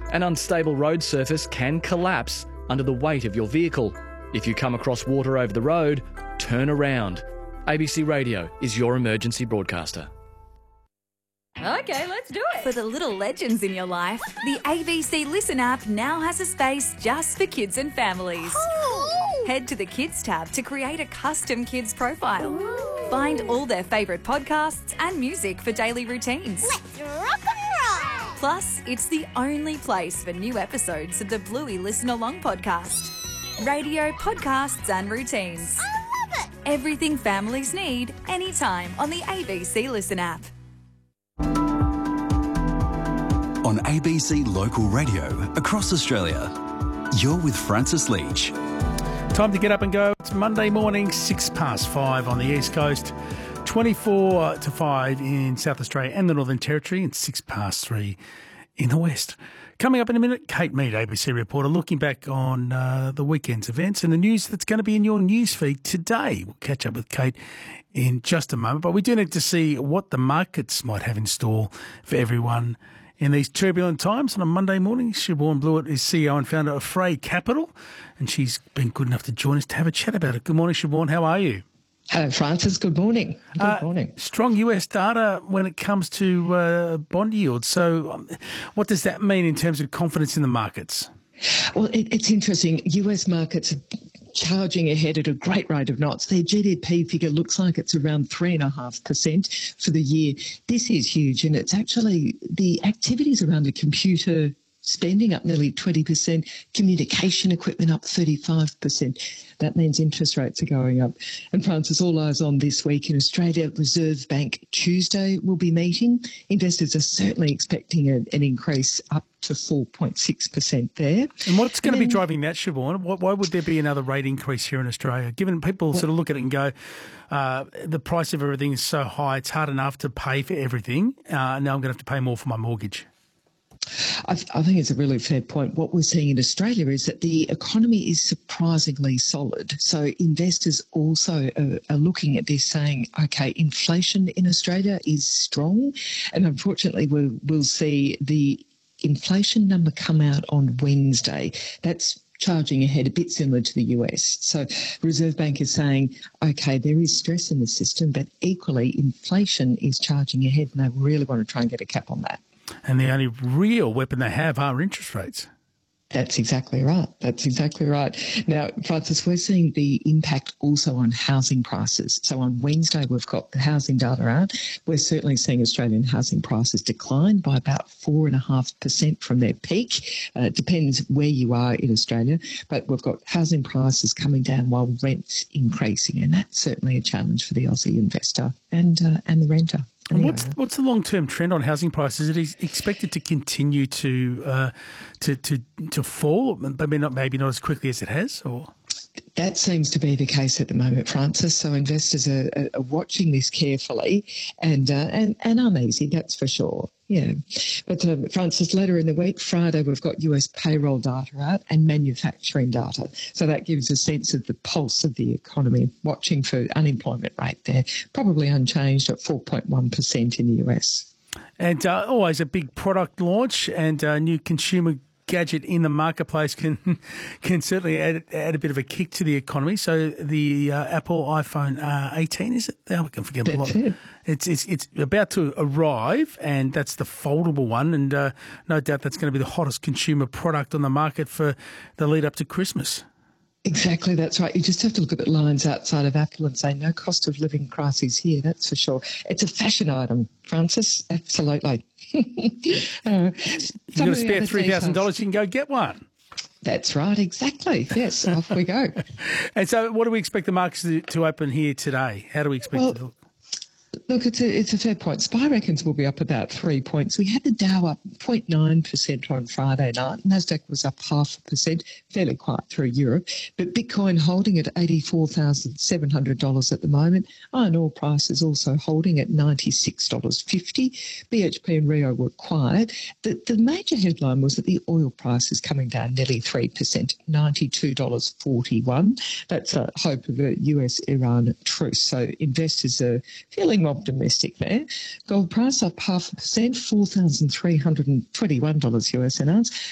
An unstable road surface can collapse under the weight of your vehicle. If you come across water over the road, turn around. ABC Radio is your emergency broadcaster. Okay, let's do it. For the little legends in your life, the ABC Listen app now has a space just for kids and families. Oh. Head to the Kids tab to create a custom kids profile. Find all their favourite podcasts and music for daily routines. Let's rock and roll. Plus, it's the only place for new episodes of the Bluey Listen Along podcast. Radio, podcasts and routines. I love it. Everything families need, anytime on the ABC Listen app. On ABC Local Radio across Australia, you're with Francis Leach. Time to get up and go. It's Monday morning, 5:06 on the East Coast, 24 to 5 in South Australia and the Northern Territory, and 3:06 in the West. Coming up in a minute, Kate Mead, ABC reporter, looking back on the weekend's events and the news that's going to be in your newsfeed today. We'll catch up with Kate in just a moment, but we do need to see what the markets might have in store for everyone in these turbulent times. On a Monday morning, Siobhan Blewett is CEO and founder of Frey Capital, and she's been good enough to join us to have a chat about it. Good morning, Siobhan. How are you? Hello, Francis. Good morning. Good morning. Strong US data when it comes to bond yields. So what does that mean in terms of confidence in the markets? Well, it's interesting. US markets are charging ahead at a great rate of knots. Their GDP figure looks like it's around 3.5% for the year. This is huge, and it's actually the activities around the computer spending up nearly 20%, communication equipment up 35%. That means interest rates are going up. And Francis, all eyes on this week in Australia. Reserve Bank Tuesday will be meeting. Investors are certainly expecting an increase up to 4.6% there. And what's going to be driving that, Siobhan? Why would there be another rate increase here in Australia? Given people sort of look at it and go, the price of everything is so high, it's hard enough to pay for everything. Now I'm going to have to pay more for my mortgage. I think it's a really fair point. What we're seeing in Australia is that the economy is surprisingly solid. So investors also are looking at this saying, okay, inflation in Australia is strong. And unfortunately, we'll see the inflation number come out on Wednesday. That's charging ahead, a bit similar to the US. So Reserve Bank is saying, okay, there is stress in the system, but equally inflation is charging ahead, and they really want to try and get a cap on that. And the only real weapon they have are interest rates. That's exactly right. That's exactly right. Now, Francis, we're seeing the impact also on housing prices. So on Wednesday, we've got the housing data out. We're certainly seeing Australian housing prices decline by about 4.5% from their peak. It depends where you are in Australia, but we've got housing prices coming down while rents increasing, and that's certainly a challenge for the Aussie investor and the renter. And what's the long-term trend on housing prices? Is it expected to continue to fall, but maybe not as quickly as it has, or? That seems to be the case at the moment, Francis. So investors are watching this carefully and uneasy, that's for sure. Yeah. But Francis, later in the week, Friday, we've got US payroll data out and manufacturing data. So that gives a sense of the pulse of the economy, watching for unemployment rate there, probably unchanged at 4.1% in the US. And always a big product launch and a new consumer gadget in the marketplace can certainly add a bit of a kick to the economy. So the Apple iPhone 18, is it? I can forget a lot. It's about to arrive, and that's the foldable one. And no doubt that's going to be the hottest consumer product on the market for the lead up to Christmas. Exactly, that's right. You just have to look at the lines outside of Apple and say, no cost of living crisis here, that's for sure. It's a fashion item, Francis, absolutely. You've got to spare $3,000, you can go get one. That's right, exactly. Yes, off we go. And so what do we expect the markets to open here today? How do we expect it to look? Look, it's a fair point. SPI reckons we'll be up about 3 points. We had the Dow up 0.9% on Friday night. Nasdaq was up 0.5%, fairly quiet through Europe. But Bitcoin holding at $84,700 at the moment. Iron ore prices also holding at $96.50. BHP and Rio were quiet. The major headline was that the oil price is coming down nearly 3%, $92.41. That's a hope of a US-Iran truce. So investors are feeling optimistic there. Gold price up 0.5%, $4,321 US an ounce.